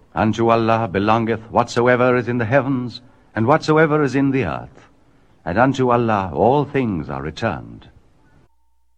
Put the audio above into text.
Unto Allah belongeth whatsoever is in the heavens, and whatsoever is in the earth, and unto Allah all things are returned.